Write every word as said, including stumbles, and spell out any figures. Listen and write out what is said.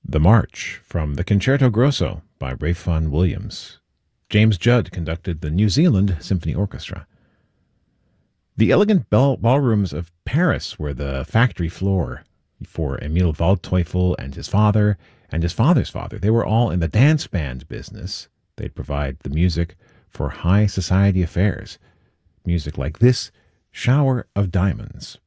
The March from the Concerto Grosso by Ralph Vaughan Williams. James Judd conducted the New Zealand Symphony Orchestra. The elegant ball- ballrooms of Paris were the factory floor for Emil Waldteufel and his father and his father's father. They were all in the dance band business. They'd provide the music for high society affairs. Music like this, Shower of Diamonds.